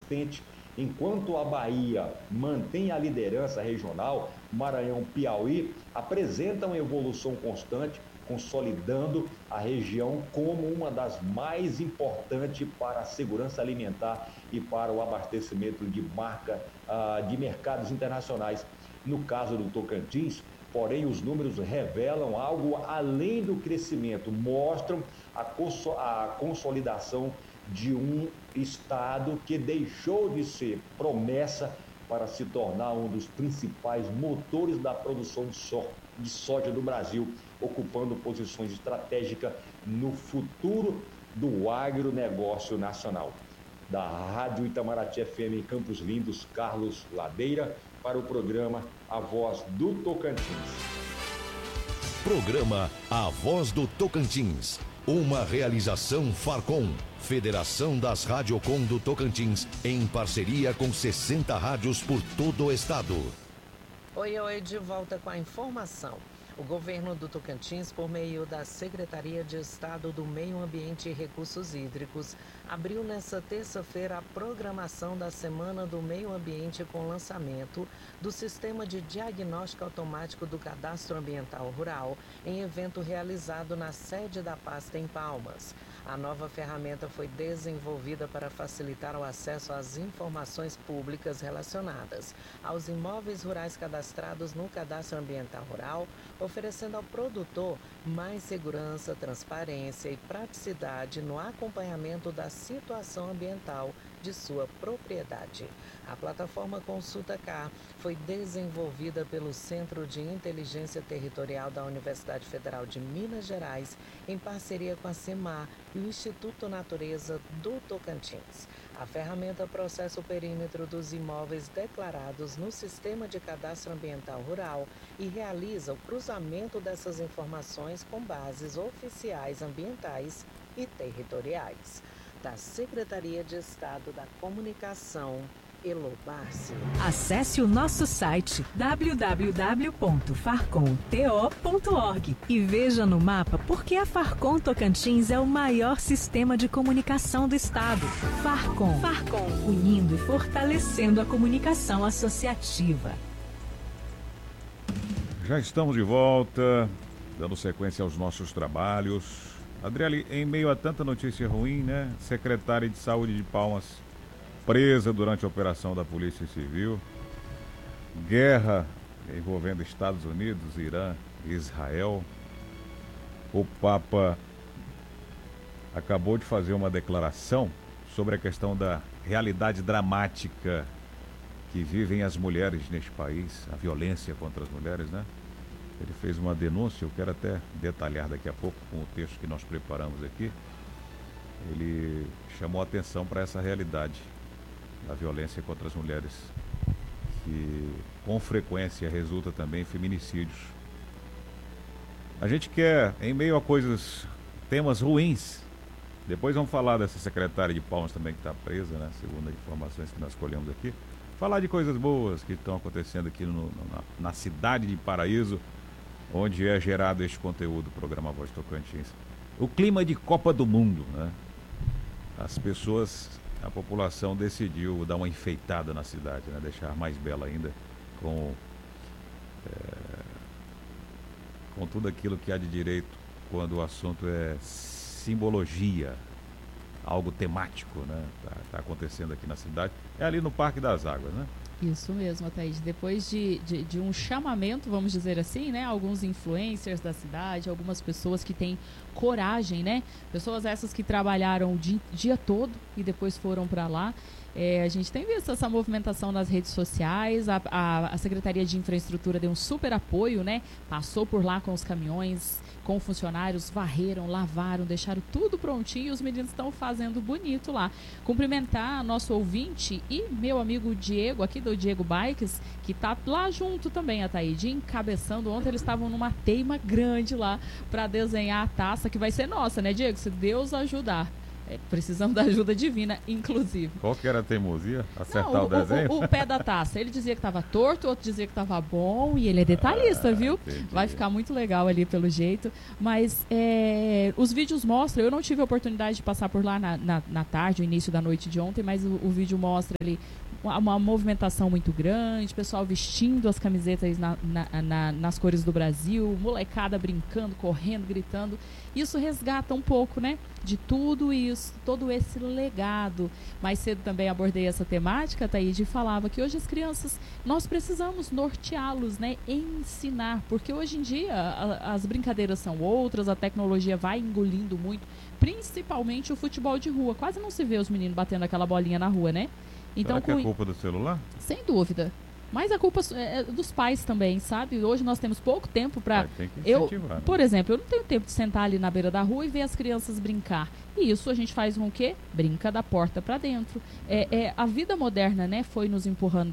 consistente. Enquanto a Bahia mantém a liderança regional, Maranhão e Piauí apresentam evolução constante, consolidando a região como uma das mais importantes para a segurança alimentar e para o abastecimento de mercados internacionais. No caso do Tocantins, porém, os números revelam algo além do crescimento, mostram a consolidação de um estado que deixou de ser promessa para se tornar um dos principais motores da produção de soja do Brasil, ocupando posições estratégicas no futuro do agronegócio nacional. Da Rádio Itamaraty FM em Campos Lindos, Carlos Ladeira, para o programa A Voz do Tocantins. Programa A Voz do Tocantins, uma realização Farcom, Federação das Radiocom do Tocantins, em parceria com 60 rádios por todo o estado. Oi, de volta com a informação. O governo do Tocantins, por meio da Secretaria de Estado do Meio Ambiente e Recursos Hídricos, abriu nesta terça-feira a programação da Semana do Meio Ambiente com lançamento do Sistema de Diagnóstico Automático do Cadastro Ambiental Rural, em evento realizado na sede da pasta em Palmas. A nova ferramenta foi desenvolvida para facilitar o acesso às informações públicas relacionadas aos imóveis rurais cadastrados no Cadastro Ambiental Rural, oferecendo ao produtor mais segurança, transparência e praticidade no acompanhamento da situação ambiental de sua propriedade. A plataforma Consulta Cá foi desenvolvida pelo Centro de Inteligência Territorial da Universidade Federal de Minas Gerais, em parceria com a CEMAR e o Instituto Natureza do Tocantins. A ferramenta processa o perímetro dos imóveis declarados no Sistema de Cadastro Ambiental Rural e realiza o cruzamento dessas informações com bases oficiais ambientais e territoriais. Da Secretaria de Estado da Comunicação, Elo Barci. Acesse o nosso site www.farcomto.org e veja no mapa por que a Farcom Tocantins é o maior sistema de comunicação do estado. Farcom, unindo e fortalecendo a comunicação associativa. Já estamos de volta, dando sequência aos nossos trabalhos. Adriele, em meio a tanta notícia ruim, né? Secretária de Saúde de Palmas presa durante a operação da Polícia Civil. Guerra envolvendo Estados Unidos, Irã e Israel. O Papa acabou de fazer uma declaração sobre a questão da realidade dramática que vivem as mulheres neste país, a violência contra as mulheres, né? Ele fez uma denúncia, eu quero até detalhar daqui a pouco com o texto que nós preparamos aqui. Ele chamou a atenção para essa realidade da violência contra as mulheres, que com frequência resulta também em feminicídios. A gente quer, em meio a temas ruins, depois vamos falar dessa secretária de Palmas também que está presa, né, segundo as informações que nós colhemos aqui, falar de coisas boas que estão acontecendo aqui na cidade de Paraíso, onde é gerado este conteúdo do programa Voz Tocantins. O clima de Copa do Mundo, né? A população decidiu dar uma enfeitada na cidade, né? Deixar mais bela ainda com tudo aquilo que há de direito quando o assunto é simbologia, algo temático, né? Tá acontecendo aqui na cidade. É ali no Parque das Águas, né? Isso mesmo, Ataíde. Depois de um chamamento, vamos dizer assim, né? Alguns influencers da cidade, algumas pessoas que têm coragem, né? Pessoas essas que trabalharam o dia todo e depois foram para lá. A gente tem visto essa movimentação nas redes sociais, a Secretaria de Infraestrutura deu um super apoio, né? Passou por lá com os caminhões, com funcionários, varreram, lavaram, deixaram tudo prontinho e os meninos estão fazendo bonito lá. Cumprimentar nosso ouvinte e meu amigo Diego, aqui do Diego Bikes, que tá lá junto também, Ataíde, encabeçando. Ontem eles estavam numa teima grande lá para desenhar a taça, que vai ser nossa, né, Diego? Se Deus ajudar. Precisamos da ajuda divina, inclusive. Qual que era a teimosia? Acertar o desenho? O pé da taça. Ele dizia que estava torto, outro dizia que estava bom, e ele é detalhista, viu? Entendi. Vai ficar muito legal ali pelo jeito. Mas os vídeos mostram, eu não tive a oportunidade de passar por lá na tarde, no início da noite de ontem, mas o vídeo mostra ali uma movimentação muito grande, pessoal vestindo as camisetas nas cores do Brasil, molecada brincando, correndo, gritando. Isso resgata um pouco, né, de tudo isso, todo esse legado. Mais cedo também abordei essa temática, Taíde, e falava que hoje as crianças, nós precisamos norteá-los, né, ensinar, porque hoje em dia as brincadeiras são outras, a tecnologia vai engolindo muito, principalmente o futebol de rua. Quase não se vê os meninos batendo aquela bolinha na rua, né? Então, será que é culpa do celular? Sem dúvida. Mas a culpa é dos pais também, sabe? Hoje nós temos pouco tempo para... Né? Por exemplo, eu não tenho tempo de sentar ali na beira da rua e ver as crianças brincar. E isso a gente faz com o quê? Brinca da porta para dentro. A vida moderna, né, foi nos empurrando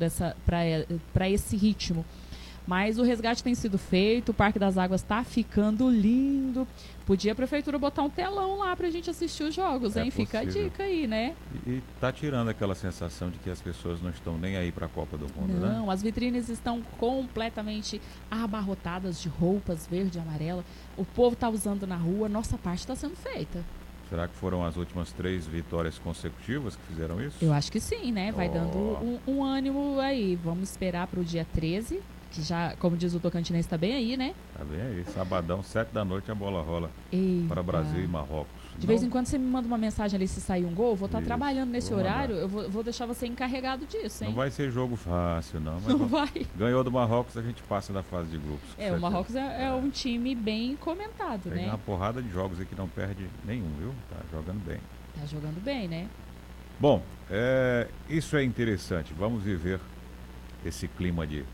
para esse ritmo. Mas o resgate tem sido feito, o Parque das Águas está ficando lindo. Podia a prefeitura botar um telão lá pra gente assistir os jogos, hein? Fica a dica aí, né? E tá tirando aquela sensação de que as pessoas não estão nem aí pra Copa do Mundo, né? Não, as vitrines estão completamente abarrotadas de roupas verde e amarela. O povo tá usando na rua, nossa parte está sendo feita. Será que foram as últimas 3 vitórias consecutivas que fizeram isso? Eu acho que sim, né? Vai dando um ânimo aí. Vamos esperar pro dia 13. Que já, como diz o Tocantinense, tá bem aí, né? Tá bem aí. Sabadão, 7 da noite, a bola rola. Eita. Para Brasil e Marrocos. De vez em quando você me manda uma mensagem ali se sair um gol, vou estar trabalhando nesse horário, eu vou deixar você encarregado disso, hein? Não vai ser jogo fácil, não. Mas não vai. Ganhou do Marrocos, a gente passa da fase de grupos. O Marrocos é um time bem comentado, né? Tem uma porrada de jogos aí que não perde nenhum, viu? Tá jogando bem. Tá jogando bem, né? Bom, isso é interessante. Vamos viver esse clima de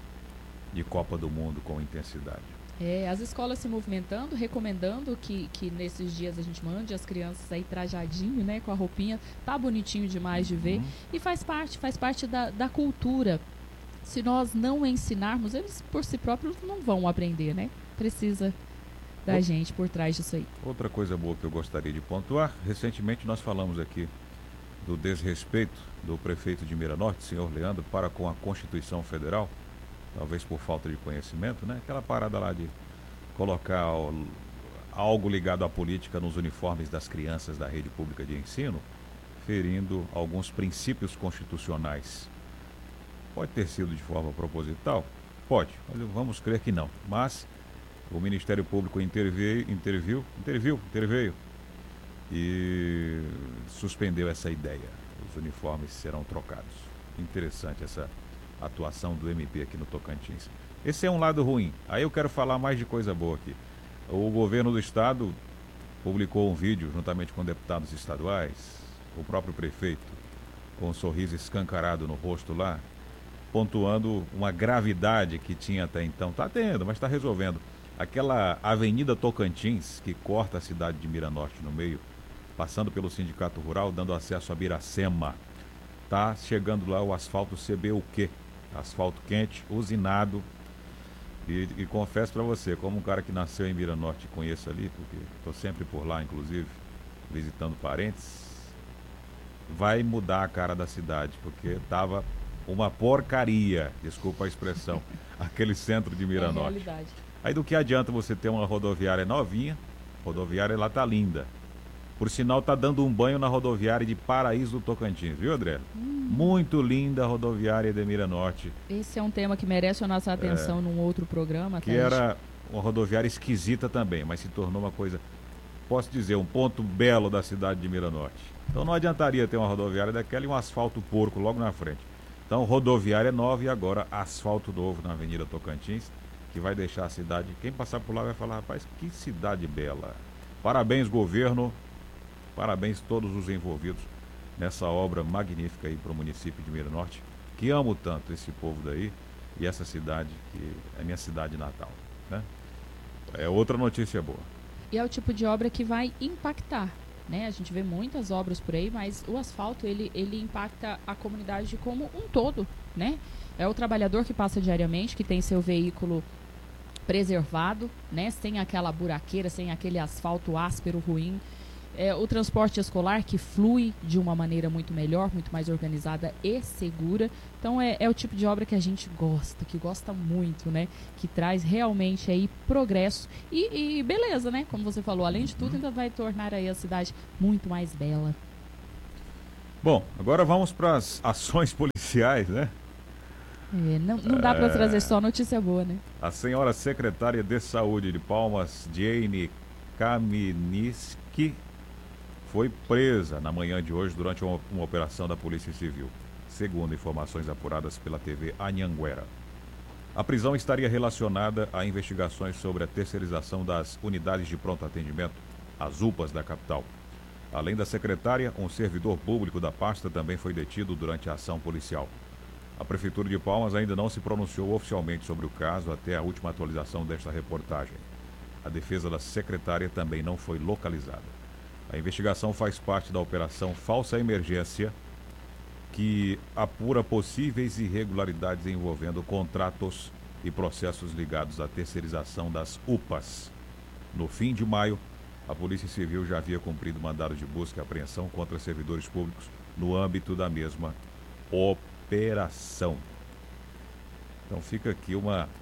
Copa do Mundo com intensidade. As escolas se movimentando, recomendando que nesses dias a gente mande as crianças aí trajadinho, né, com a roupinha, tá bonitinho demais de ver, e faz parte da cultura. Se nós não ensinarmos, eles por si próprios não vão aprender, né? Precisa da gente por trás disso aí. Outra coisa boa que eu gostaria de pontuar, recentemente nós falamos aqui do desrespeito do prefeito de Miranorte, senhor Leandro, para com a Constituição Federal, talvez por falta de conhecimento, né? Aquela parada lá de colocar algo ligado à política nos uniformes das crianças da rede pública de ensino, ferindo alguns princípios constitucionais. Pode ter sido de forma proposital? Pode, mas vamos crer que não. Mas o Ministério Público interveio e suspendeu essa ideia. Os uniformes serão trocados. Interessante essa atuação do MP aqui no Tocantins. Esse é um lado ruim. Aí eu quero falar mais de coisa boa aqui. O governo do estado publicou um vídeo juntamente com deputados estaduais, o próprio prefeito, com um sorriso escancarado no rosto lá, pontuando uma gravidade que tinha até então. Está tendo, mas está resolvendo. Aquela Avenida Tocantins, que corta a cidade de Miranorte no meio, passando pelo Sindicato Rural, dando acesso a Biracema. Tá chegando lá o asfalto CBUQ, asfalto quente, usinado. E confesso para você, como um cara que nasceu em Miranorte, conheço ali, porque estou sempre por lá, inclusive, visitando parentes, vai mudar a cara da cidade, porque tava uma porcaria, desculpa a expressão, aquele centro de Miranorte. Aí do que adianta você ter uma rodoviária novinha, rodoviária lá tá linda. Por sinal, tá dando um banho na rodoviária de Paraíso do Tocantins, viu, André? Muito linda a rodoviária de Miranorte. Esse é um tema que merece a nossa atenção num outro programa. Que era uma rodoviária esquisita também, mas se tornou uma coisa, posso dizer, um ponto belo da cidade de Miranorte. Então não adiantaria ter uma rodoviária daquela e um asfalto porco logo na frente. Então rodoviária nova e agora asfalto novo na Avenida Tocantins, que vai deixar a cidade, quem passar por lá vai falar, rapaz, que cidade bela. Parabéns, governo. Parabéns a todos os envolvidos nessa obra magnífica aí para o município de Miranorte, que amo tanto esse povo daí e essa cidade, que é minha cidade natal, né? É outra notícia boa. E é o tipo de obra que vai impactar, né? A gente vê muitas obras por aí, mas o asfalto, ele impacta a comunidade como um todo, né? É o trabalhador que passa diariamente, que tem seu veículo preservado, né? Sem aquela buraqueira, sem aquele asfalto áspero, ruim. o transporte escolar que flui de uma maneira muito melhor, muito mais organizada e segura. Então é o tipo de obra que a gente gosta, que gosta muito, né? Que traz realmente aí progresso e beleza, né? Como você falou, além de tudo, ainda vai tornar aí a cidade muito mais bela. Bom, agora vamos para as ações policiais, né? Não dá para trazer só notícia boa, né? A senhora secretária de Saúde de Palmas, Jane Kaminsky, foi presa na manhã de hoje durante uma operação da Polícia Civil, segundo informações apuradas pela TV Anhanguera. A prisão estaria relacionada a investigações sobre a terceirização das unidades de pronto atendimento, as UPAs da capital. Além da secretária, um servidor público da pasta também foi detido durante a ação policial. A Prefeitura de Palmas ainda não se pronunciou oficialmente sobre o caso até a última atualização desta reportagem. A defesa da secretária também não foi localizada. A investigação faz parte da Operação Falsa Emergência, que apura possíveis irregularidades envolvendo contratos e processos ligados à terceirização das UPAs. No fim de maio, a Polícia Civil já havia cumprido mandado de busca e apreensão contra servidores públicos no âmbito da mesma operação. Então fica aqui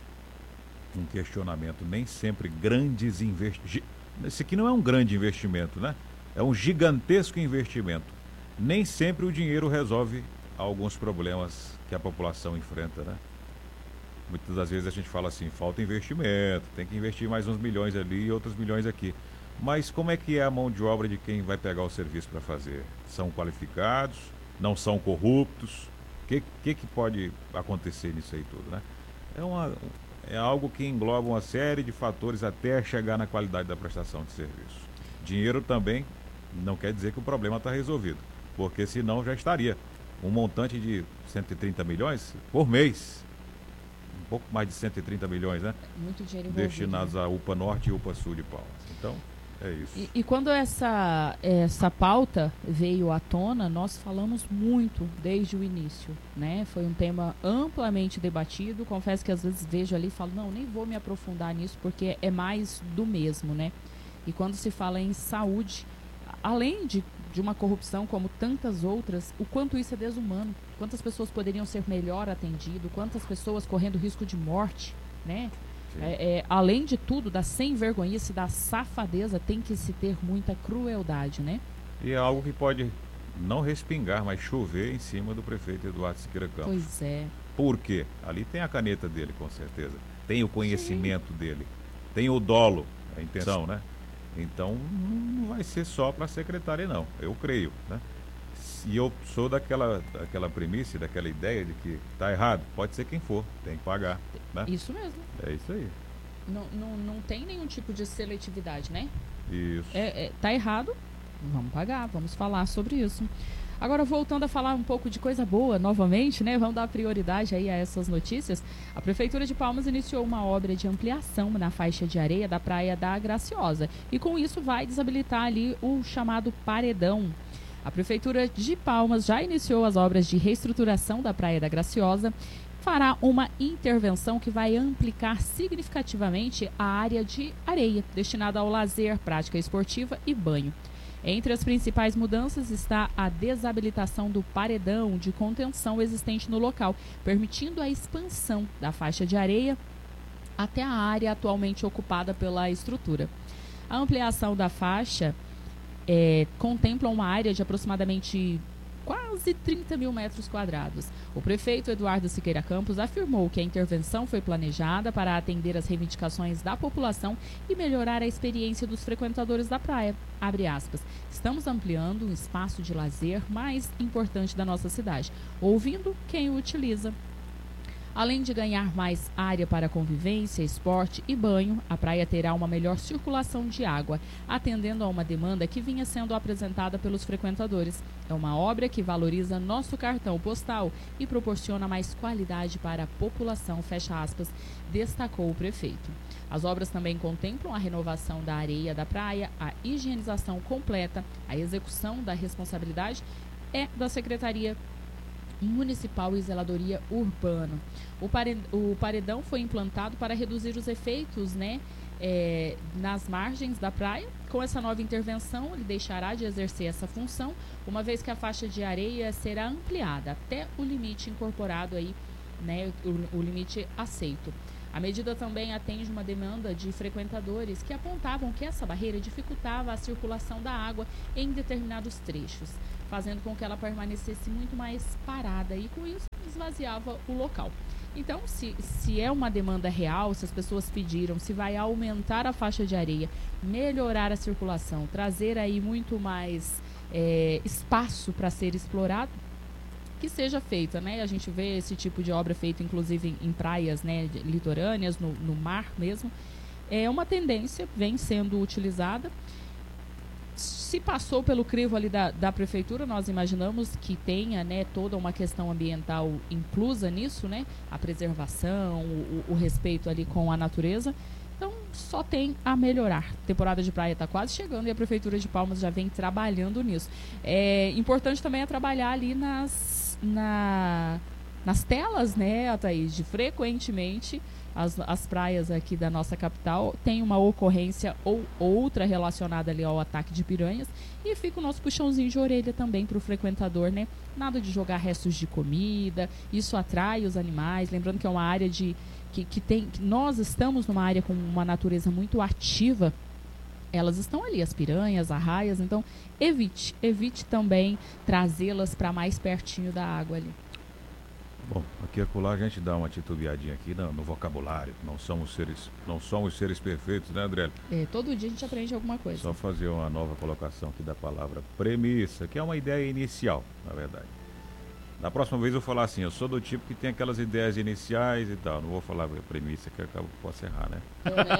um questionamento. Nem sempre grandes investimentos. Esse aqui não é um grande investimento, né? É um gigantesco investimento. Nem sempre o dinheiro resolve alguns problemas que a população enfrenta, né? Muitas das vezes a gente fala assim, falta investimento, tem que investir mais uns milhões ali e outros milhões aqui. Mas como é que é a mão de obra de quem vai pegar o serviço para fazer? São qualificados? Não são corruptos? O que pode acontecer nisso aí tudo, né? É algo que engloba uma série de fatores até chegar na qualidade da prestação de serviço. Dinheiro também não quer dizer que o problema está resolvido, porque senão já estaria um montante de 130 milhões por mês. Um pouco mais de 130 milhões, né? Muito dinheiro envolvido, destinados à UPA Norte e UPA Sul de Palmas. Então, é isso. E quando essa pauta veio à tona, nós falamos muito desde o início, né? Foi um tema amplamente debatido. Confesso que às vezes vejo ali e falo, não, nem vou me aprofundar nisso, porque é mais do mesmo, né? E quando se fala em saúde, além de uma corrupção como tantas outras, o quanto isso é desumano, quantas pessoas poderiam ser melhor atendidas, quantas pessoas correndo risco de morte, né? Além de tudo, da sem-vergonhice, da safadeza, tem que se ter muita crueldade, né? E é algo que pode não respingar, mas chover em cima do prefeito Eduardo Siqueira Campos. Pois é. Por quê? Ali tem a caneta dele, com certeza. Tem o conhecimento dele. Tem o dolo, a intenção, né? Então, não vai ser só para a secretária, não. Eu creio, né? E eu sou daquela premissa, daquela ideia de que tá errado. Pode ser quem for, tem que pagar, né? Isso mesmo. É isso aí. Não tem nenhum tipo de seletividade, né? Isso. Tá errado, vamos pagar, vamos falar sobre isso. Agora, voltando a falar um pouco de coisa boa novamente, né? Vamos dar prioridade aí a essas notícias. A Prefeitura de Palmas iniciou uma obra de ampliação na faixa de areia da Praia da Graciosa. E com isso vai desabilitar ali o chamado paredão. A Prefeitura de Palmas já iniciou as obras de reestruturação da Praia da Graciosa. Fará uma intervenção que vai ampliar significativamente a área de areia, destinada ao lazer, prática esportiva e banho. Entre as principais mudanças está a desabilitação do paredão de contenção existente no local, permitindo a expansão da faixa de areia até a área atualmente ocupada pela estrutura. A ampliação da faixa contempla uma área de aproximadamente quase 30 mil metros quadrados. O prefeito Eduardo Siqueira Campos afirmou que a intervenção foi planejada para atender às reivindicações da população e melhorar a experiência dos frequentadores da praia. Abre aspas. Estamos ampliando um espaço de lazer mais importante da nossa cidade, ouvindo quem o utiliza. Além de ganhar mais área para convivência, esporte e banho, a praia terá uma melhor circulação de água, atendendo a uma demanda que vinha sendo apresentada pelos frequentadores. É uma obra que valoriza nosso cartão postal e proporciona mais qualidade para a população, fecha aspas, destacou o prefeito. As obras também contemplam a renovação da areia da praia, a higienização completa, a execução da responsabilidade da Secretaria Municipal e Zeladoria Urbana. O paredão foi implantado para reduzir os efeitos, nas margens da praia. Com essa nova intervenção, ele deixará de exercer essa função, uma vez que a faixa de areia será ampliada até o limite incorporado aí, né, o limite aceito. A medida também atende uma demanda de frequentadores que apontavam que essa barreira dificultava a circulação da água em determinados trechos, fazendo com que ela permanecesse muito mais parada e, com isso, esvaziava o local. Então, se é uma demanda real, se as pessoas pediram, se vai aumentar a faixa de areia, melhorar a circulação, trazer aí muito mais espaço para ser explorado, que seja feita, né? A gente vê esse tipo de obra feita, inclusive, em praias, né, litorâneas, no mar mesmo. É uma tendência, vem sendo utilizada. Se passou pelo crivo ali da prefeitura, nós imaginamos que tenha, né, toda uma questão ambiental inclusa nisso, né? A preservação, o respeito ali com a natureza. Então, só tem a melhorar. A temporada de praia está quase chegando e a Prefeitura de Palmas já vem trabalhando nisso. Importante também trabalhar ali nas telas, né, Thaís, de frequentemente as praias aqui da nossa capital tem uma ocorrência ou outra relacionada ali ao ataque de piranhas, e fica o nosso puxãozinho de orelha também para o frequentador, né? Nada de jogar restos de comida, isso atrai os animais, lembrando que é uma área que nós estamos numa área com uma natureza muito ativa. Elas estão ali, as piranhas, arraias, então evite também trazê-las para mais pertinho da água ali. Bom, aqui e acolá a gente dá uma titubeadinha aqui no vocabulário. Não somos seres perfeitos, né, André? Todo dia a gente aprende alguma coisa. Só fazer uma nova colocação aqui da palavra premissa, que é uma ideia inicial, na verdade. Da próxima vez eu vou falar assim, eu sou do tipo que tem aquelas ideias iniciais e tal. Não vou falar premissa, que eu posso errar, né?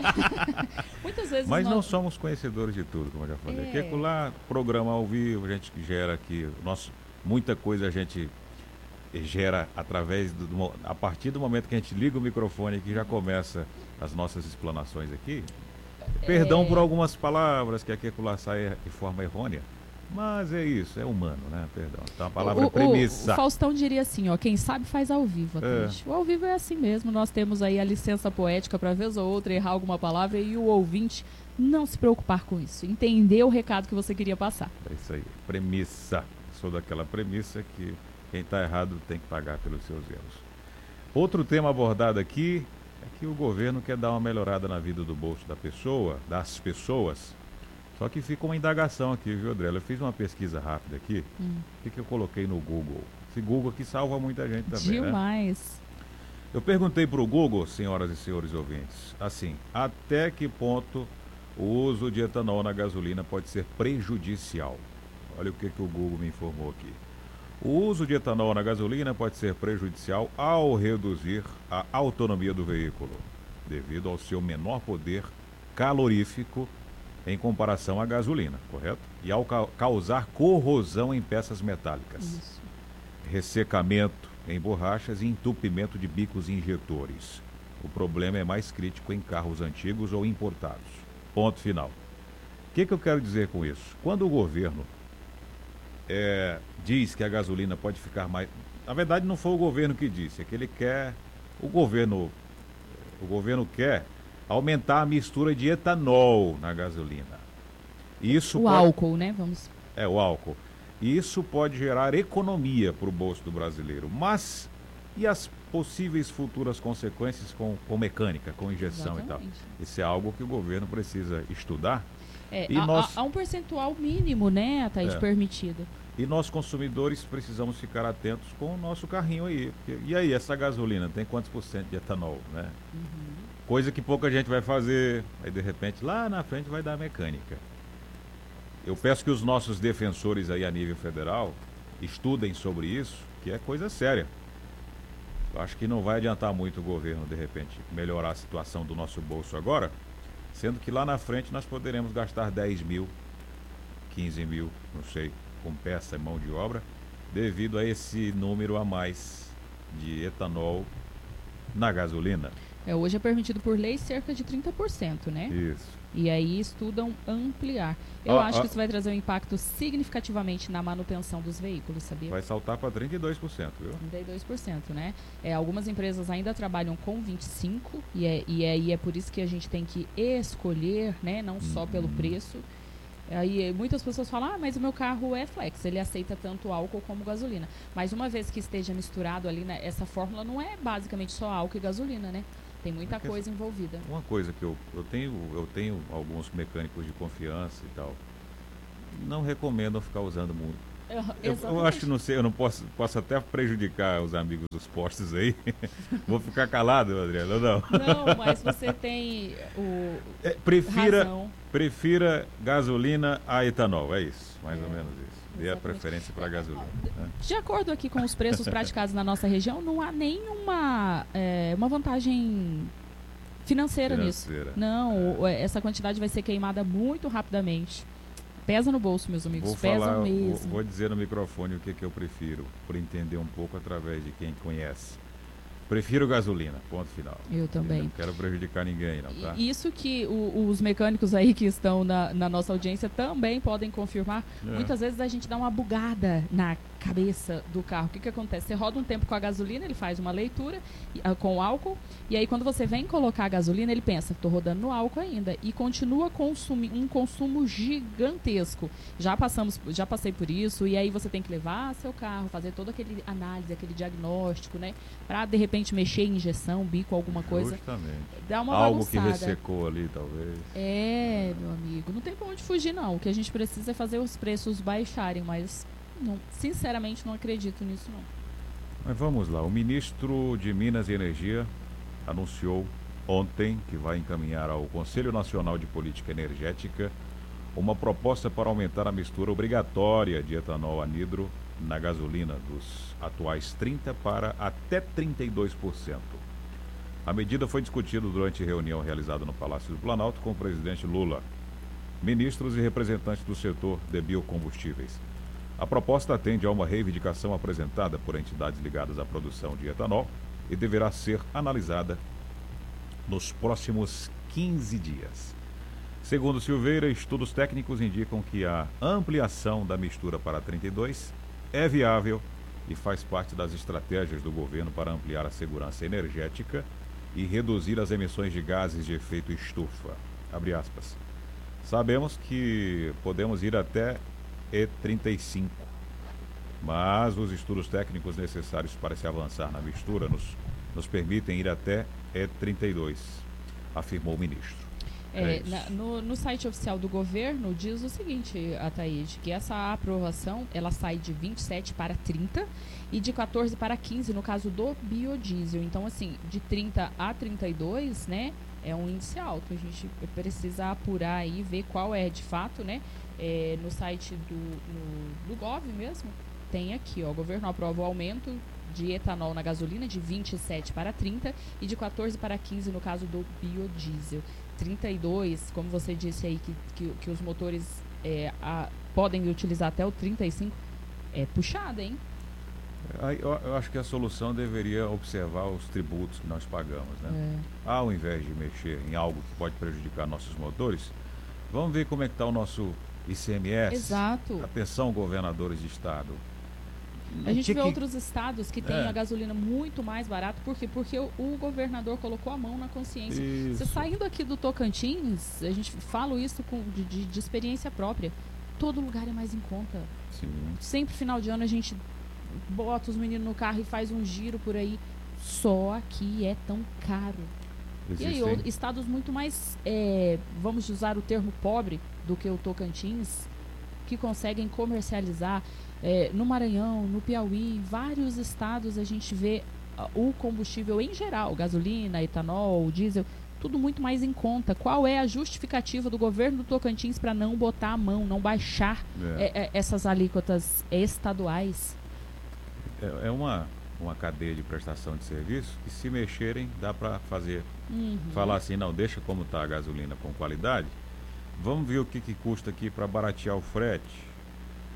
Muitas vezes Mas não somos conhecedores de tudo, como eu já falei. Aqui e acolá, programa ao vivo, a gente gera aqui, muita coisa a gente gera a partir do momento que a gente liga o microfone, que já começa as nossas explanações aqui. Perdão por algumas palavras que aqui e acolá saem de forma errônea. Mas é isso, é humano, né? Perdão. Então a palavra premissa. O Faustão diria assim, ó, quem sabe faz ao vivo. O ao vivo é assim mesmo, nós temos aí a licença poética para vez ou outra errar alguma palavra e o ouvinte não se preocupar com isso, entender o recado que você queria passar. É isso aí, premissa. Sou daquela premissa que quem está errado tem que pagar pelos seus erros. Outro tema abordado aqui é que o governo quer dar uma melhorada na vida do bolso das pessoas. Só que fica uma indagação aqui, viu, André? Eu fiz uma pesquisa rápida aqui. O que eu coloquei no Google? Esse Google aqui salva muita gente também, demais, né? Eu perguntei para o Google, senhoras e senhores ouvintes, assim, até que ponto o uso de etanol na gasolina pode ser prejudicial? Olha o que o Google me informou aqui. O uso de etanol na gasolina pode ser prejudicial ao reduzir a autonomia do veículo, devido ao seu menor poder calorífico em comparação à gasolina, correto? E ao causar corrosão em peças metálicas, isso. Ressecamento em borrachas e entupimento de bicos injetores. O problema é mais crítico em carros antigos ou importados. Ponto final. O que eu quero dizer com isso? Quando o governo diz que a gasolina pode ficar mais... Na verdade, não foi o governo que disse, é que ele quer... O governo quer aumentar a mistura de etanol na gasolina. Álcool, né? O álcool. E isso pode gerar economia para o bolso do brasileiro. Mas e as possíveis futuras consequências com mecânica, com injeção? Exatamente. E tal? Isso é algo que o governo precisa estudar. Há um percentual mínimo, né, Thaís, permitido. E nós, consumidores, precisamos ficar atentos com o nosso carrinho aí. E aí, essa gasolina tem quantos por cento de etanol, né? Coisa que pouca gente vai fazer. Aí, de repente, lá na frente vai dar mecânica. Eu peço que os nossos defensores aí a nível federal estudem sobre isso, que é coisa séria. Eu acho que não vai adiantar muito o governo, de repente, melhorar a situação do nosso bolso agora, sendo que lá na frente nós poderemos gastar 10 mil, 15 mil, não sei, com peça e mão de obra, devido a esse número a mais de etanol na gasolina. Hoje é permitido por lei cerca de 30%, né? Isso. E aí estudam ampliar. Eu acho que isso vai trazer um impacto significativamente na manutenção dos veículos, sabia? Vai saltar para 32%, viu? 32%, né? Algumas empresas ainda trabalham com 25%, e aí é por isso que a gente tem que escolher, né? Não só pelo preço. Aí muitas pessoas falam, mas o meu carro é flex, ele aceita tanto álcool como gasolina. Mas uma vez que esteja misturado ali, né, essa fórmula não é basicamente só álcool e gasolina, né? Tem muita coisa envolvida. Uma coisa que eu tenho alguns mecânicos de confiança e tal, não recomendam ficar usando muito. Eu acho que não sei, eu não posso até prejudicar os amigos dos postos aí. Vou ficar calado, Adriano, ou não? Não, mas você tem razão. Prefira gasolina a etanol, é isso, mais ou menos isso. Dê a preferência para a gasolina. De acordo aqui com os preços praticados na nossa região, não há nenhuma uma vantagem financeira nisso. Não, essa quantidade vai ser queimada muito rapidamente. Pesa no bolso, meus amigos, pesa mesmo. Vou dizer no microfone o que eu prefiro, por entender um pouco através de quem conhece. Prefiro gasolina, ponto final. Eu também. Não quero prejudicar ninguém, não, tá? Isso que os mecânicos aí que estão na nossa audiência também podem confirmar. Muitas vezes a gente dá uma bugada na cabeça do carro. O que acontece? Você roda um tempo com a gasolina, ele faz uma leitura com álcool, e aí quando você vem colocar a gasolina, ele pensa, estou rodando no álcool ainda, e continua um consumo gigantesco. Já passei por isso, e aí você tem que levar seu carro, fazer toda aquele análise, aquele diagnóstico, né? Para de repente mexer em injeção, bico, alguma coisa. Justamente. Dá uma algo bagunçada. Que ressecou ali, talvez. Meu amigo, não tem pra onde fugir, não. O que a gente precisa é fazer os preços baixarem, mas sinceramente não acredito nisso, não. Mas vamos lá, o ministro de Minas e Energia anunciou ontem que vai encaminhar ao Conselho Nacional de Política Energética uma proposta para aumentar a mistura obrigatória de etanol anidro na gasolina dos atuais 30% para até 32%. A medida foi discutida durante reunião realizada no Palácio do Planalto com o presidente Lula, ministros e representantes do setor de biocombustíveis. A proposta atende a uma reivindicação apresentada por entidades ligadas à produção de etanol e deverá ser analisada nos próximos 15 dias. Segundo Silveira, estudos técnicos indicam que a ampliação da mistura para 32 é viável e faz parte das estratégias do governo para ampliar a segurança energética e reduzir as emissões de gases de efeito estufa. Abre aspas. Sabemos que podemos ir até E35, mas os estudos técnicos necessários para se avançar na mistura nos permitem ir até E32, afirmou o ministro. No site oficial do governo diz o seguinte, Ataíde, que essa aprovação ela sai de 27 para 30 e de 14 para 15 no caso do biodiesel. Então, assim, de 30 a 32, né, é um índice alto. A gente precisa apurar aí, ver qual é de fato, né? No site do Gov mesmo, tem aqui, ó, o governo aprova o aumento de etanol na gasolina de 27 para 30 e de 14 para 15 no caso do biodiesel. 32, como você disse aí, que os motores podem utilizar até o 35, é puxado, hein? Eu acho que a solução deveria observar os tributos que nós pagamos, né? Ao invés de mexer em algo que pode prejudicar nossos motores, vamos ver como é que está o nosso ICMS. Exato. Atenção, governadores de estado. A gente vê outros estados que têm a gasolina muito mais barata. Por quê? Porque o governador colocou a mão na consciência. Isso. Você saindo aqui do Tocantins, a gente fala isso de experiência própria. Todo lugar é mais em conta. Sim. Sempre final de ano a gente bota os meninos no carro e faz um giro por aí. Só aqui é tão caro. Existem. E aí, estados muito mais, vamos usar o termo pobre do que o Tocantins, que conseguem comercializar. No Maranhão, no Piauí, em vários estados a gente vê o combustível em geral, gasolina, etanol, diesel, tudo muito mais em conta. Qual é a justificativa do governo do Tocantins para não botar a mão, não baixar essas alíquotas estaduais? É uma cadeia de prestação de serviço que, se mexerem, dá para fazer. Falar assim, não, deixa como está a gasolina com qualidade, vamos ver o que custa aqui para baratear o frete.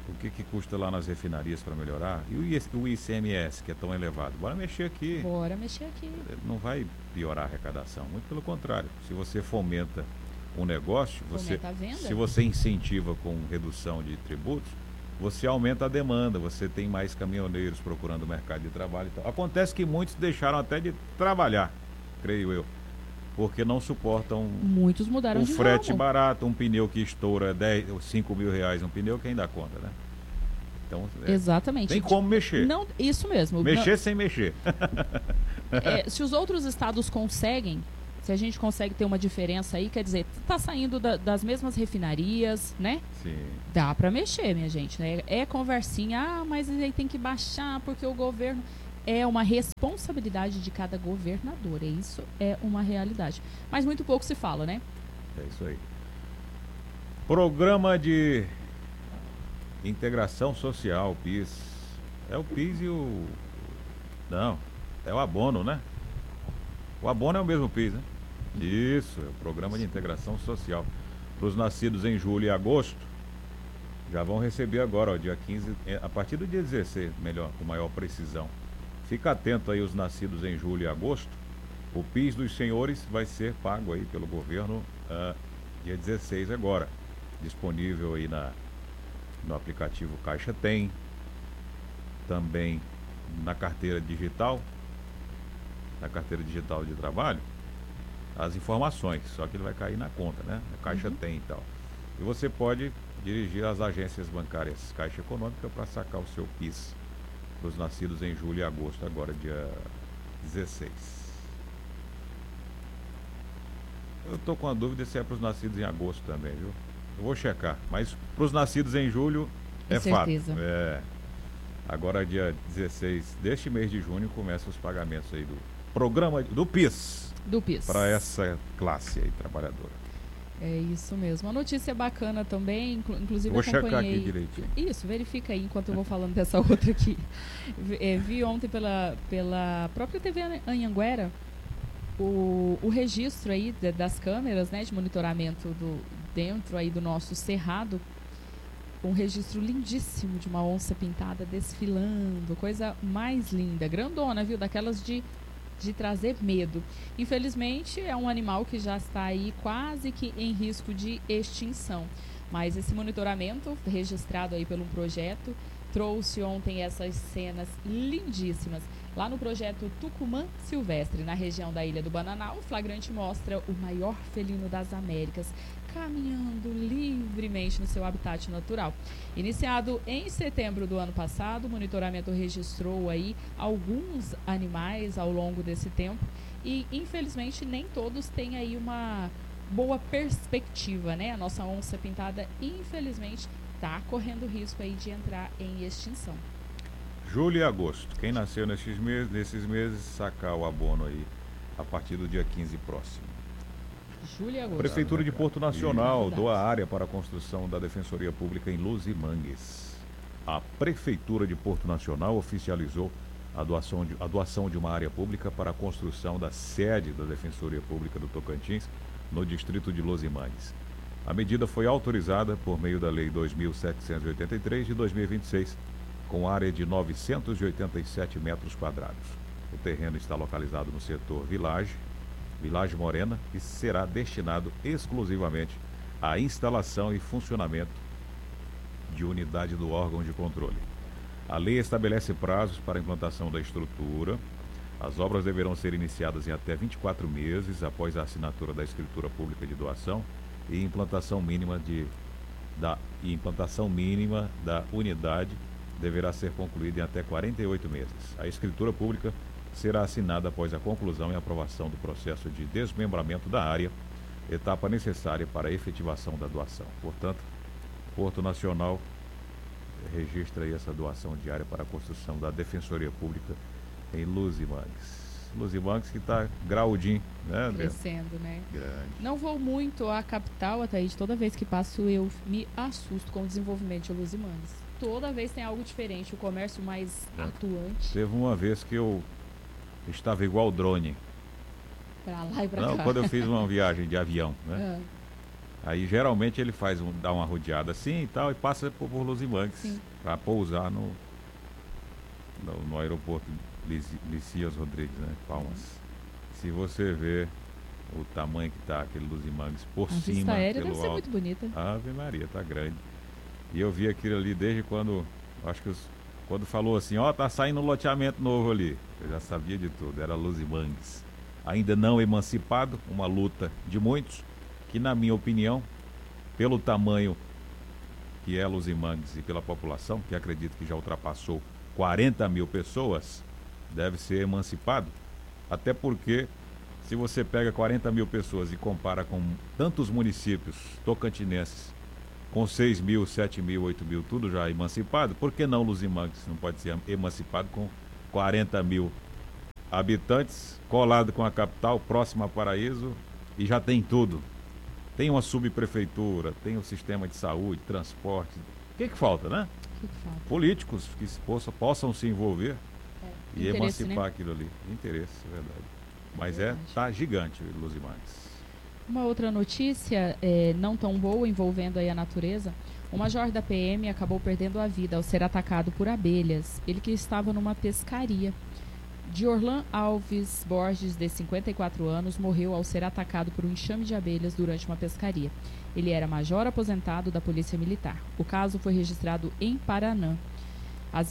O que custa lá nas refinarias para melhorar? E o ICMS, que é tão elevado? Bora mexer aqui. Bora mexer aqui. Não vai piorar a arrecadação, muito pelo contrário. Se você fomenta um negócio, se você incentiva com redução de tributos, você aumenta a demanda, você tem mais caminhoneiros procurando o mercado de trabalho e tal. Acontece que muitos deixaram até de trabalhar, creio eu, porque não suportam muitos mudaram o de frete ramo. barato, um pneu que estoura 10 ou 5 mil reais, um pneu quem dá conta, né? Então, exatamente. Tem como mexer. Não, isso mesmo. Mexer sem mexer. Se os outros estados conseguem, se a gente consegue ter uma diferença aí, quer dizer, tá saindo das mesmas refinarias, né? Sim. Dá para mexer, minha gente, né? É conversinha, mas aí tem que baixar porque o governo... É uma responsabilidade de cada governador, isso é uma realidade. Mas muito pouco se fala, né? É isso aí. Programa de Integração Social, PIS. É o PIS e o... Não, é o abono, né? O abono é o mesmo PIS, né? Isso, é o Programa de Integração Social. Para os nascidos em julho e agosto, já vão receber agora, ó, dia 15, a partir do dia 16, melhor, com maior precisão. Fica atento aí os nascidos em julho e agosto. O PIS dos senhores vai ser pago aí pelo governo dia 16 agora. Disponível aí no aplicativo Caixa Tem. Também na carteira digital. Na carteira digital de trabalho. As informações, só que ele vai cair na conta, né? A Caixa Tem e tal. E você pode dirigir às agências bancárias Caixa Econômica para sacar o seu PIS. Os nascidos em julho e agosto, agora dia 16. Eu tô com a dúvida se é para os nascidos em agosto também, viu? Eu vou checar, mas para os nascidos em julho é fato. Agora dia 16 deste mês de junho começam os pagamentos aí do programa do PIS. Do PIS. Para essa classe aí trabalhadora. É isso mesmo. Uma notícia bacana também, inclusive vou acompanhei... checar aqui direitinho. Isso, verifica aí enquanto eu vou falando dessa outra aqui. Vi ontem pela própria TV Anhanguera o registro aí das câmeras, né, de monitoramento dentro aí do nosso cerrado. Um registro lindíssimo de uma onça pintada desfilando, coisa mais linda, grandona, viu? Daquelas de trazer medo. Infelizmente, é um animal que já está aí quase que em risco de extinção. Mas esse monitoramento, registrado aí pelo projeto, trouxe ontem essas cenas lindíssimas. Lá no projeto Tucumã Silvestre, na região da Ilha do Bananal, o flagrante mostra o maior felino das Américas, caminhando livremente no seu habitat natural. Iniciado em setembro do ano passado, o monitoramento registrou aí alguns animais ao longo desse tempo e, infelizmente, nem todos têm aí uma boa perspectiva, né? A nossa onça pintada, infelizmente, está correndo risco aí de entrar em extinção. Julho e agosto. Quem nasceu nesses meses, sacar o abono aí a partir do dia 15 próximo. Julho e agosto. Prefeitura de Porto Nacional doa área para a construção da Defensoria Pública em Luzimangues. A Prefeitura de Porto Nacional oficializou a doação de uma área pública para a construção da sede da Defensoria Pública do Tocantins no distrito de Luzimangues. A medida foi autorizada por meio da Lei 2.783 de 2026, com área de 987 metros quadrados. O terreno está localizado no setor Village Morena, e será destinado exclusivamente à instalação e funcionamento de unidade do órgão de controle. A lei estabelece prazos para a implantação da estrutura. As obras deverão ser iniciadas em até 24 meses após a assinatura da escritura pública de doação e implantação mínima da unidade deverá ser concluída em até 48 meses. A escritura pública será assinada após a conclusão e aprovação do processo de desmembramento da área, etapa necessária para a efetivação da doação. Portanto, Porto Nacional registra aí essa doação diária para a construção da Defensoria Pública em Luzimangues. Luzimangues que está graudinho, né, André? Crescendo, né? Grande. Não vou muito à capital, Ataíde. Toda vez que passo eu me assusto com o desenvolvimento de Luzimangues. Toda vez tem algo diferente, o comércio mais atuante. Teve uma vez que eu estava igual drone. Pra lá e pra cá. Quando eu fiz uma viagem de avião, né? Aí geralmente ele dá uma rodeada assim e tal e passa por Luzimangues para pousar no aeroporto Licias Rodrigues, né? Palmas. Se você vê o tamanho que tá aquele Luzimangues por cima, a vista aérea pelo deve ser alto, muito bonita. Ave Maria, tá grande. E eu vi aquilo ali desde quando, acho que quando falou assim, tá saindo um loteamento novo ali. Eu já sabia de tudo, era Luzimangues. Ainda não emancipado, uma luta de muitos, que na minha opinião, pelo tamanho que é Luzimangues e pela população, que acredito que já ultrapassou 40 mil pessoas, deve ser emancipado. Até porque, se você pega 40 mil pessoas e compara com tantos municípios tocantinenses, com 6 mil, 7 mil, 8 mil, tudo já emancipado, por que não Luzimangues não pode ser emancipado com 40 mil habitantes, colado com a capital, próximo a Paraíso, e já tem tudo? Tem uma subprefeitura, tem o sistema de saúde, transporte. O que falta, né? O que falta? Políticos que possam se envolver e emancipar, né? Aquilo ali. Interesse, é verdade. Mas tá gigante o Luzimangues. Uma outra notícia não tão boa envolvendo aí a natureza. O major da PM acabou perdendo a vida ao ser atacado por abelhas. Ele que estava numa pescaria. Diorlan Alves Borges, de 54 anos, morreu ao ser atacado por um enxame de abelhas durante uma pescaria. Ele era major aposentado da Polícia Militar. O caso foi registrado em Paranã. A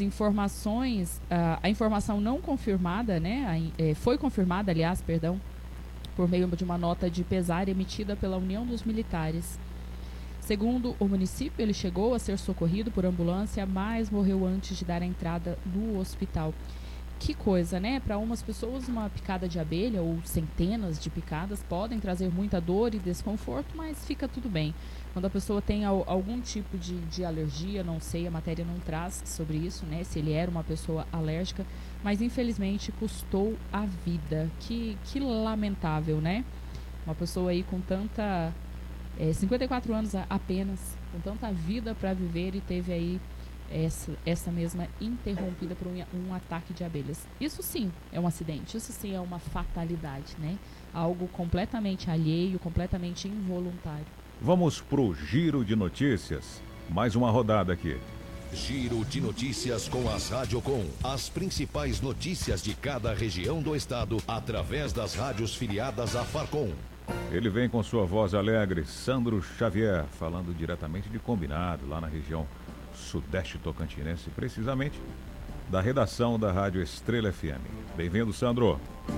informação não confirmada, né, foi confirmada, por meio de uma nota de pesar emitida pela União dos Militares. Segundo o município, ele chegou a ser socorrido por ambulância, mas morreu antes de dar a entrada no hospital. Que coisa, né? Para umas pessoas, uma picada de abelha ou centenas de picadas podem trazer muita dor e desconforto, mas fica tudo bem. Quando a pessoa tem algum tipo de alergia, não sei, a matéria não traz sobre isso, né? Se ele era uma pessoa alérgica, mas infelizmente custou a vida. Que lamentável, né? Uma pessoa aí com tanta... 54 anos apenas, com tanta vida para viver e teve aí essa mesma interrompida por um ataque de abelhas. Isso sim é um acidente, isso sim é uma fatalidade, né? Algo completamente alheio, completamente involuntário. Vamos pro Giro de Notícias. Mais uma rodada aqui. Giro de Notícias com as Radiocom. As principais notícias de cada região do estado através das rádios filiadas à Farcom. Ele vem com sua voz alegre, Sandro Xavier, falando diretamente de Combinado, lá na região sudeste tocantinense, precisamente da redação da Rádio Estrela FM. Bem-vindo, Sandro.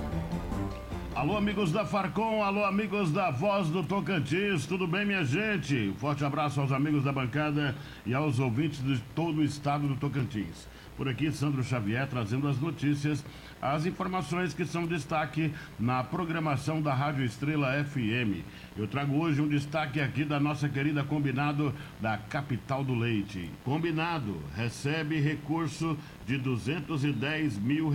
Alô, amigos da Farcom, alô, amigos da Voz do Tocantins, tudo bem, minha gente? Forte abraço aos amigos da bancada e aos ouvintes de todo o estado do Tocantins. Por aqui, Sandro Xavier trazendo as notícias, as informações que são destaque na programação da Rádio Estrela FM. Eu trago hoje um destaque aqui da nossa querida Combinado da capital do leite. Combinado recebe recurso de R$210 mil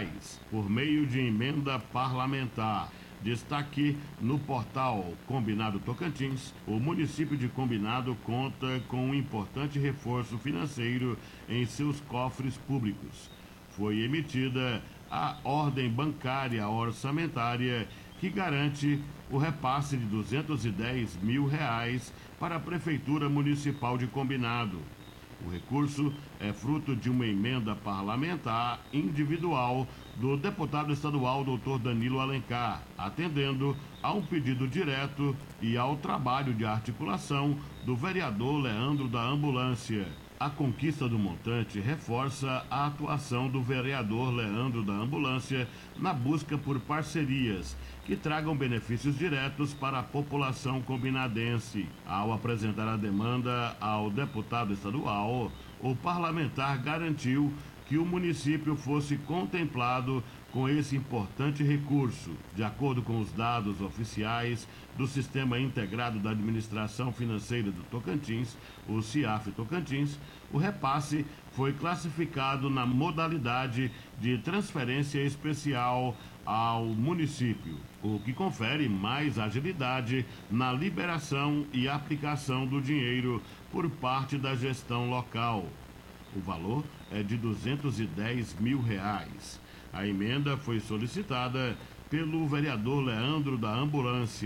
por meio de emenda parlamentar. Destaque no portal Combinado Tocantins, o município de Combinado conta com um importante reforço financeiro em seus cofres públicos. Foi emitida a ordem bancária orçamentária que garante o repasse de R$210 mil para a Prefeitura Municipal de Combinado. O recurso é fruto de uma emenda parlamentar individual do deputado estadual Dr. Danilo Alencar, atendendo a um pedido direto e ao trabalho de articulação do vereador Leandro da Ambulância. A conquista do montante reforça a atuação do vereador Leandro da Ambulância na busca por parcerias que tragam benefícios diretos para a população combinadense. Ao apresentar a demanda ao deputado estadual, o parlamentar garantiu que o município fosse contemplado com esse importante recurso. De acordo com os dados oficiais do Sistema Integrado da Administração Financeira do Tocantins, o CIAF Tocantins, o repasse foi classificado na modalidade de transferência especial ao município, o que confere mais agilidade na liberação e aplicação do dinheiro por parte da gestão local. O valor é de R$210 mil. A emenda foi solicitada pelo vereador Leandro da Ambulância.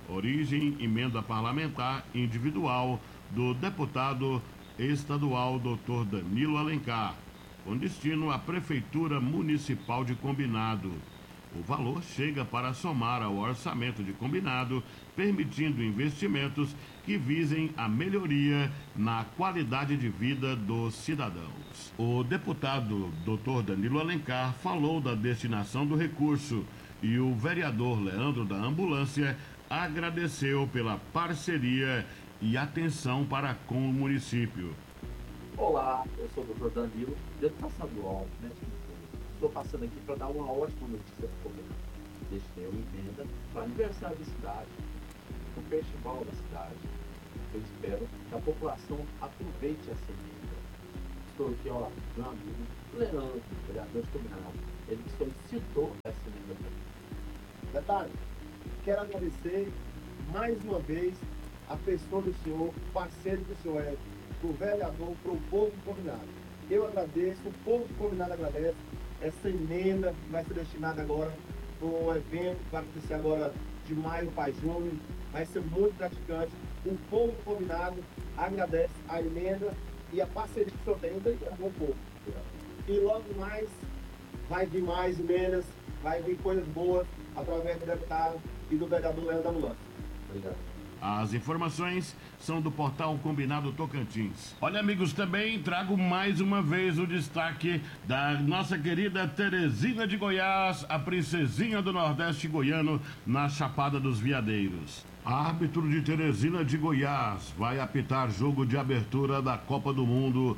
Origem, emenda parlamentar individual do deputado estadual Dr. Danilo Alencar, com destino à Prefeitura Municipal de Combinado. O valor chega para somar ao orçamento de Combinado, permitindo investimentos que visem a melhoria na qualidade de vida dos cidadãos. O deputado Dr. Danilo Alencar falou da destinação do recurso e o vereador Leandro da Ambulância agradeceu pela parceria e atenção para com o município. Olá, eu sou o Dr. Danilo, deputado estadual, né? Estou passando aqui para dar uma ótima notícia para o governo. Deixei uma emenda para o aniversário da cidade, para o festival da cidade. Eu espero que a população aproveite essa emenda. Estou aqui, ó, meu amigo Leandro, vereador de Combinado. Ele solicitou essa emenda para mim. Detalhe, quero agradecer mais uma vez a pessoa do senhor, parceiro do senhor é, pro vereador, pro povo de Combinado. Eu agradeço, o povo de Combinado agradece. Essa emenda vai ser destinada agora para o evento que vai acontecer agora de maio para junho. Vai ser muito gratificante. O povo de Combinado agradece a emenda e a parceria que o senhor tem. Então, é bom povo. E logo mais vai vir mais emendas, vai vir coisas boas através do deputado e do vereador Leandro da Ambulância. Obrigado. As informações são do portal Combinado Tocantins. Olha, amigos, também trago mais uma vez o destaque da nossa querida Teresina de Goiás, a princesinha do Nordeste goiano, na Chapada dos Veadeiros. Árbitro de Teresina de Goiás vai apitar jogo de abertura da Copa do Mundo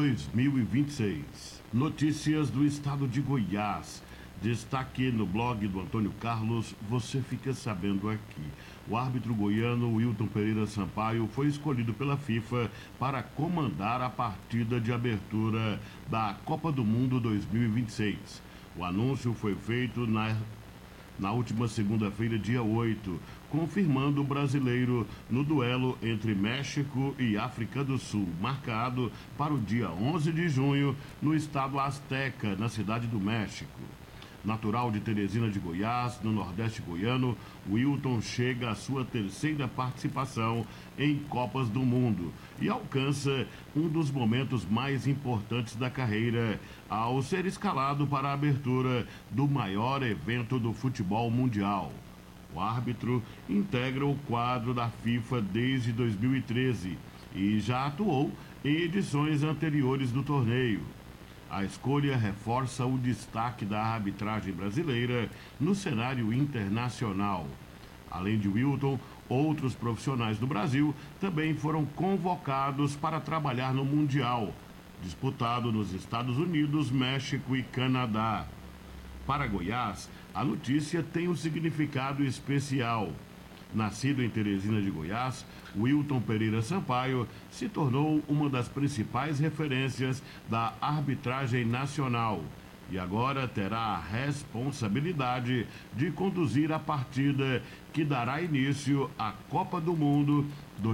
2026. Notícias do estado de Goiás. Destaque no blog do Antônio Carlos, você fica sabendo aqui. O árbitro goiano Wilton Pereira Sampaio foi escolhido pela FIFA para comandar a partida de abertura da Copa do Mundo 2026. O anúncio foi feito na última segunda-feira, dia 8, confirmando o brasileiro no duelo entre México e África do Sul, marcado para o dia 11 de junho no estado Azteca, na cidade do México. Natural de Teresina de Goiás, no Nordeste goiano, Wilton chega à sua terceira participação em Copas do Mundo e alcança um dos momentos mais importantes da carreira ao ser escalado para a abertura do maior evento do futebol mundial. O árbitro integra o quadro da FIFA desde 2013 e já atuou em edições anteriores do torneio. A escolha reforça o destaque da arbitragem brasileira no cenário internacional. Além de Wilton, outros profissionais do Brasil também foram convocados para trabalhar no Mundial, disputado nos Estados Unidos, México e Canadá. Para Goiás, a notícia tem um significado especial. Nascido em Teresina de Goiás, Wilton Pereira Sampaio se tornou uma das principais referências da arbitragem nacional e agora terá a responsabilidade de conduzir a partida que dará início à Copa do Mundo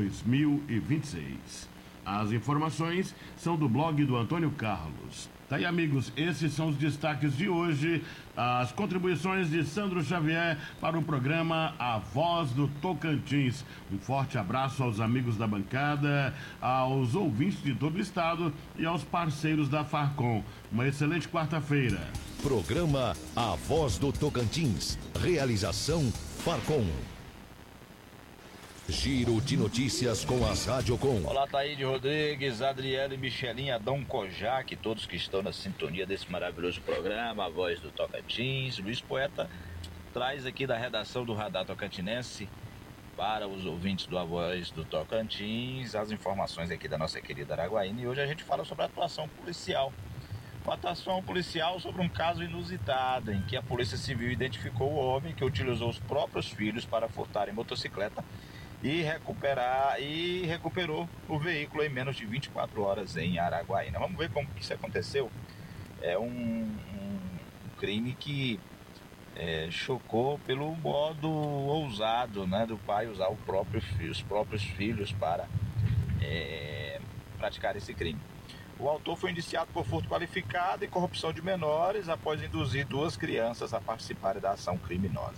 2026. As informações são do blog do Antônio Carlos. Tá aí, amigos, esses são os destaques de hoje, as contribuições de Sandro Xavier para o programa A Voz do Tocantins. Um forte abraço aos amigos da bancada, aos ouvintes de todo o estado e aos parceiros da Farcom. Uma excelente quarta-feira. Programa A Voz do Tocantins. Realização Farcom. Giro de notícias com as Radiocom. Olá, Taíde Rodrigues, Adriele Michelin, Adão Kojak, todos que estão na sintonia desse maravilhoso programa, A Voz do Tocantins. Luiz Poeta traz aqui da redação do Radar Tocantinense para os ouvintes do A Voz do Tocantins as informações aqui da nossa querida Araguaína. E hoje a gente fala sobre a atuação policial. Uma atuação policial sobre um caso inusitado em que a Polícia Civil identificou o homem que utilizou os próprios filhos para furtar em motocicleta e recuperou o veículo em menos de 24 horas em Araguaína. Vamos ver como que isso aconteceu. É um crime que chocou pelo modo ousado, né, do pai usar os próprios filhos para praticar esse crime. O autor foi indiciado por furto qualificado e corrupção de menores após induzir 2 crianças a participarem da ação criminosa.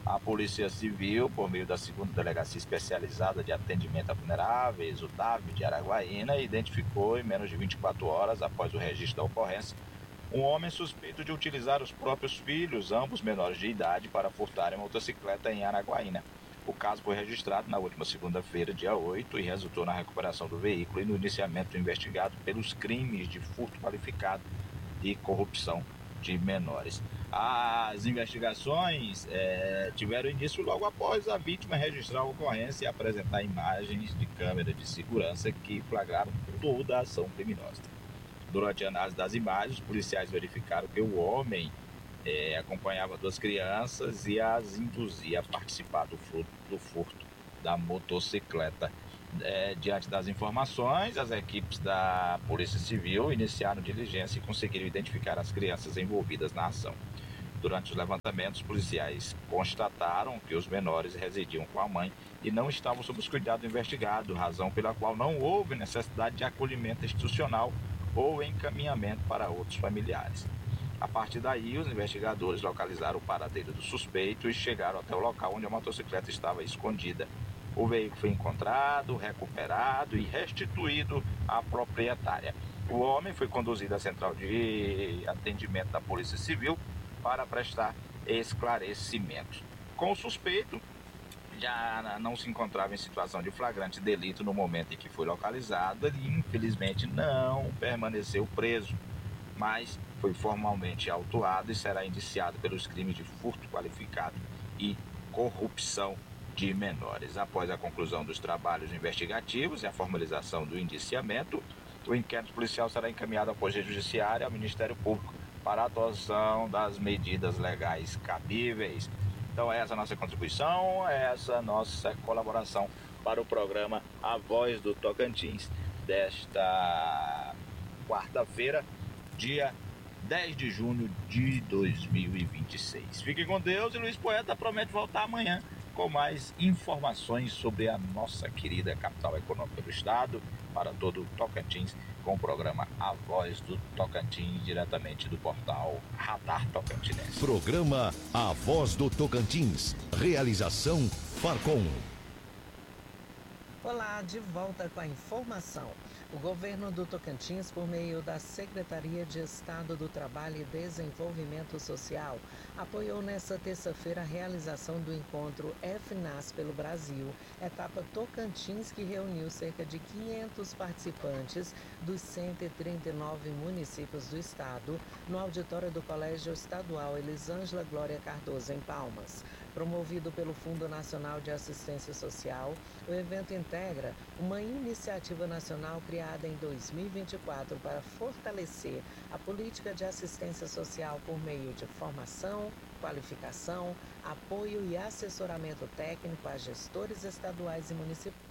A Polícia Civil, por meio da 2ª Delegacia Especializada de Atendimento a Vulneráveis, o DAV de Araguaína, identificou em menos de 24 horas após o registro da ocorrência um homem suspeito de utilizar os próprios filhos, ambos menores de idade, para furtarem motocicleta em Araguaína. O caso foi registrado na última segunda-feira, dia 8, e resultou na recuperação do veículo e no iniciamento do investigado pelos crimes de furto qualificado e corrupção de menores. As investigações tiveram início logo após a vítima registrar a ocorrência e apresentar imagens de câmera de segurança que flagraram toda a ação criminosa. Durante a análise das imagens, os policiais verificaram que o homem acompanhava 2 crianças e as induzia a participar do furto da motocicleta. Diante das informações, as equipes da Polícia Civil iniciaram diligência e conseguiram identificar as crianças envolvidas na ação. Durante os levantamentos, os policiais constataram que os menores residiam com a mãe e não estavam sob os cuidados do investigado, razão pela qual não houve necessidade de acolhimento institucional ou encaminhamento para outros familiares. A partir daí, os investigadores localizaram o paradeiro do suspeito e chegaram até o local onde a motocicleta estava escondida. O veículo foi encontrado, recuperado e restituído à proprietária. O homem foi conduzido à central de atendimento da Polícia Civil para prestar esclarecimentos. Com o suspeito, já não se encontrava em situação de flagrante delito no momento em que foi localizado e, infelizmente, não permaneceu preso, mas foi formalmente autuado e será indiciado pelos crimes de furto qualificado e corrupção de menores. Após a conclusão dos trabalhos investigativos e a formalização do indiciamento, o inquérito policial será encaminhado ao Poder Judiciário e ao Ministério Público para a adoção das medidas legais cabíveis. Então essa é a nossa contribuição, essa é a nossa colaboração para o programa A Voz do Tocantins, desta quarta-feira, dia 10 de junho de 2026. Fiquem com Deus e Luiz Poeta promete voltar amanhã com mais informações sobre a nossa querida capital econômica do estado, para todo o Tocantins, com o programa A Voz do Tocantins, diretamente do portal Radar Tocantinense. Programa A Voz do Tocantins. Realização Farcom. Olá, de volta com a informação. O governo do Tocantins, por meio da Secretaria de Estado do Trabalho e Desenvolvimento Social, apoiou nesta terça-feira a realização do encontro FNAS pelo Brasil, etapa Tocantins, que reuniu cerca de 500 participantes dos 139 municípios do estado, no auditório do Colégio Estadual Elisângela Glória Cardoso, em Palmas. Promovido pelo Fundo Nacional de Assistência Social, o evento integra uma iniciativa nacional criada em 2024 para fortalecer a política de assistência social por meio de formação, qualificação, apoio e assessoramento técnico a gestores estaduais e municipais